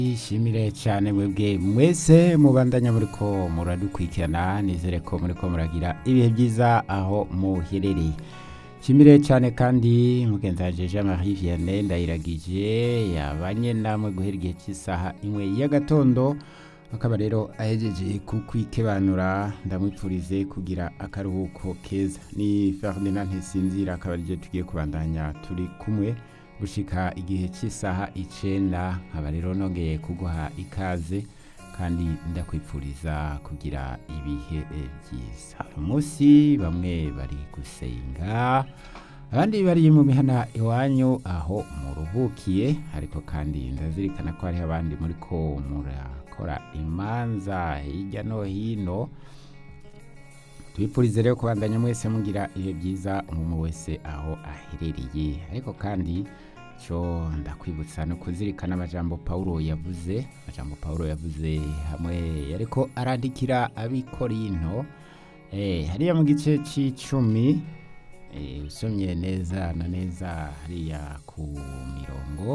Ishimire cyane mwebwe mwese mubandanya muriko muradukurikirana, nizere ko muriko muragira ibihe byiza aho muherereye. Shimire cyane kandi mugenzaje Jean Marie Vianney Ndayiragije yabanye namwe guhera igihe cy'isaha imwe y'agatondo, akaba rero ahejeje kukwikebanura. Ndamwipfurize kugira akaruhuko keza. Ni Ferdinand Ntisinzira, akaba arije tugiye kubandanya turi kumwe gushika igihe cy'isaha 9. Nkaba rero nongeye kuguha ikaze kandi ndakwipfuriza kugira ibihe byiza. Umunsi bamwe bari gusenga, abandi bari mu mihana iwanyu aho muruhukiye, ariko kandi ndazirikana ko hari abandi muriko murakora imanza hirya no hino. Tubipfurize rero kubandanya mwese mugira ibihe byiza umuntu wese aho aherereye, ariko kandi cyo ndakwibutsa no kuzirikana amajambo Paulo yavuze hamwe ariko arandikira abikorinto hariya mu gice c'icumi, usomye neza na neza hariya ku mirongo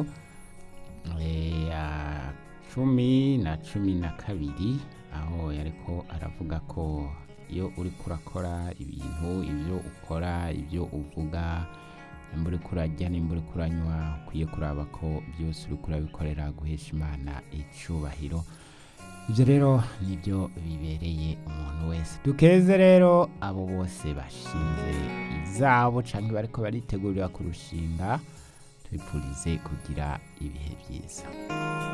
ya 10 na 12, aho yariko aravuga ko iyo uri kurakora ibintu, ibyo ukora, ibyo uvuga, imburi kurajya n'imburi kuranywa, ukwiye kuraba ko byose uri kurabikorera guhesha Imana icubahiro. Ibyo rero nibyo bibereye umuntu wese. Dukeze rero abo bose bashinze izabo canke bariko baritegurira kurushinga, tubipfurize kugira ibihe byiza.